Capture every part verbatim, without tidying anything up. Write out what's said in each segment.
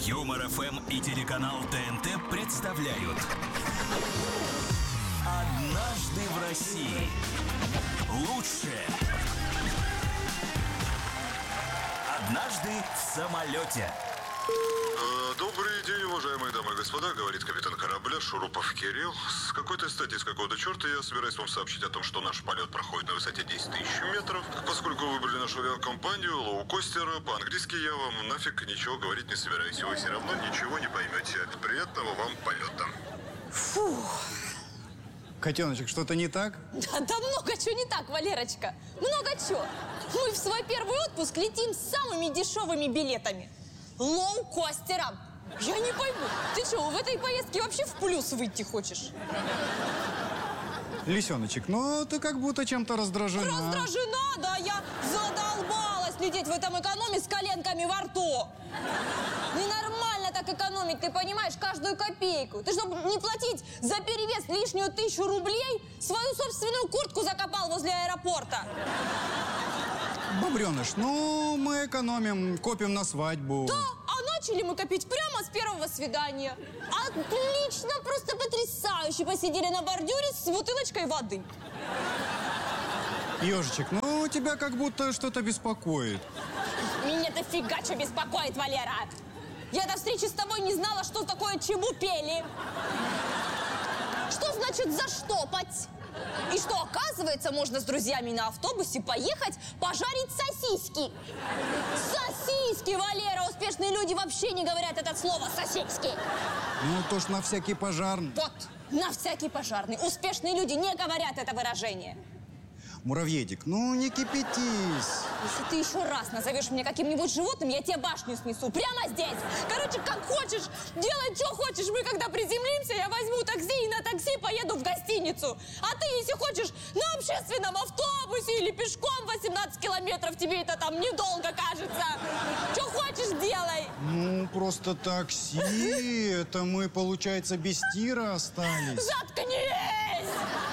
Юмор эф эм и телеканал ТНТ представляют «Однажды в России». Лучшее. «Однажды в самолете». Добрый день, уважаемые дамы и господа, говорит капитан корабля Шурупов Кирилл. С какой-то стати, с какого-то черта я собираюсь вам сообщить о том, что наш полет проходит на высоте десять тысяч метров. Поскольку вы выбрали нашу авиакомпанию, лоукостера, по-английски я вам нафиг ничего говорить не собираюсь. Вы все равно ничего не поймете. Приятного вам полета. Фух. Котеночек, что-то не так? Да, да много чего не так, Валерочка. Много чего. Мы в свой первый отпуск летим с самыми дешевыми билетами. Лоукостером. Я не пойму, ты что, в этой поездке вообще в плюс выйти хочешь? Лисеночек, ну ты как будто чем-то раздражена. Раздражена? Да, я задолбалась лететь в этом экономе с коленками во рту. Ненормально так экономить, ты понимаешь, каждую копейку. Ты, чтобы не платить за перевес лишнюю тысячу рублей, свою собственную куртку закопал возле аэропорта. Бобреныш, ну мы экономим, копим на свадьбу. Да, а начали мы копить прямо с первого свидания. Отлично, просто потрясающе. Посидели на бордюре с бутылочкой воды. Ежичек, ну тебя как будто что-то беспокоит. Меня-то фига что беспокоит, Валера. Я до встречи с тобой не знала, что такое чебупели. Что значит заштопать? И что, оказывается, можно с друзьями на автобусе поехать пожарить сосиски. Сосиски, Валера! Успешные люди вообще не говорят это слово «сосиски». Ну, то ж на всякий пожарный. Вот, на всякий пожарный. Успешные люди не говорят это выражение. Муравьедик, ну не кипятись. Если ты еще раз назовешь меня каким-нибудь животным, я тебе башню снесу. Прямо здесь. Короче, как хочешь, делай, что хочешь. Мы, когда приземлимся, я возьму такси и на такси поеду в гостиницу. А ты, если хочешь, на общественном автобусе или пешком восемнадцать километров, тебе это там недолго кажется. Что хочешь, делай. Ну, просто такси. Это мы, получается, без тира остались. Заткнись!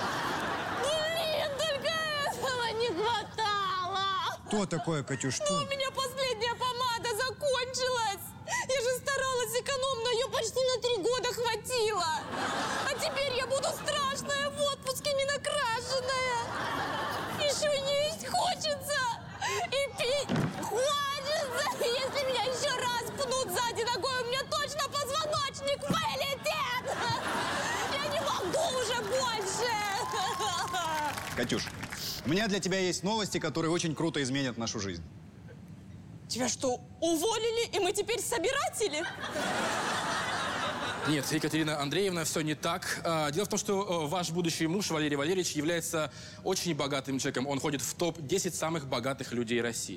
Не хватало. Кто такое, Катюш? Ну, у меня последняя помада закончилась. Я же старалась экономно, ее почти на три года хватило. А теперь я буду страшная в отпуске, не накрашенная. Еще есть хочется. И пить хочется. Если меня еще раз пнут сзади ногой, у меня точно позвоночник вылетит. Я не могу уже больше. Катюш, у меня для тебя есть новости, которые очень круто изменят нашу жизнь. Тебя что, уволили, и мы теперь собиратели? Нет, Екатерина Андреевна, все не так. Дело в том, что ваш будущий муж Валерий Валерьевич является очень богатым человеком. Он входит в топ десять самых богатых людей России.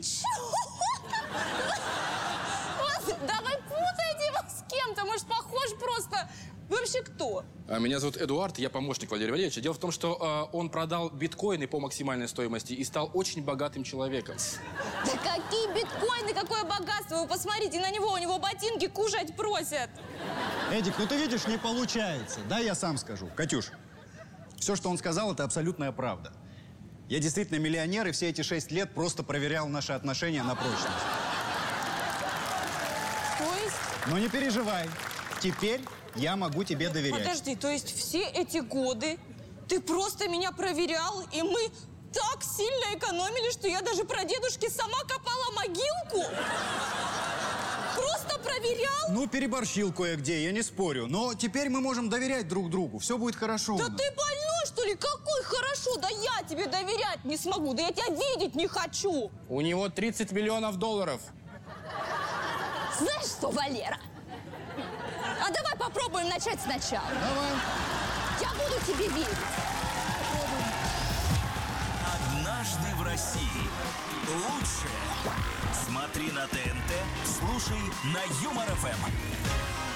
Да вы путаете его с кем-то, может, похож просто. Вы вообще кто? Меня зовут Эдуард, я помощник Валерия Валерьевича. Дело в том, что э, он продал биткоины по максимальной стоимости и стал очень богатым человеком. Да какие биткоины, какое богатство! Вы посмотрите на него, у него ботинки кушать просят. Эдик, ну ты видишь, не получается. Да, я сам скажу. Катюш, все, что он сказал, это абсолютная правда. Я действительно миллионер, и все эти шесть лет просто проверял наши отношения на прочность. То есть? Но не переживай. Теперь я могу тебе доверять. Подожди, то есть все эти годы ты просто меня проверял, и мы так сильно экономили, что я даже прадедушке сама копала могилку? Просто проверял? Ну, переборщил кое-где, я не спорю. Но теперь мы можем доверять друг другу. Все будет хорошо. Да ты больной, что ли? Какой хорошо? Да я тебе доверять не смогу. Да я тебя видеть не хочу. У него тридцать миллионов долларов. Знаешь что, Валера? А давай попробуем начать сначала. Давай. Я буду тебе верить. «Однажды в России». Лучшее. Смотри на ТНТ, слушай на Юмор эф эм.